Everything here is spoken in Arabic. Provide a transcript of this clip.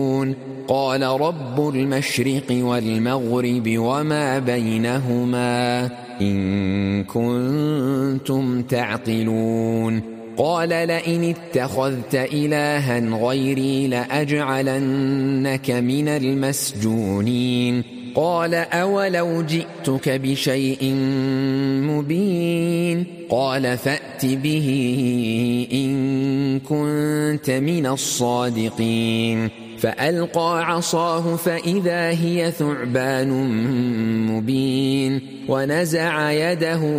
قال رب المشرق والمغرب وما بينهما إن كنتم تعقلون قال لئن اتخذت إلها غيري لأجعلنك من المسجونين قال أولو جئتك بشيء مبين قال فأت به إن كنت من الصادقين فألقى عصاه فإذا هي ثعبان مبين ونزع يده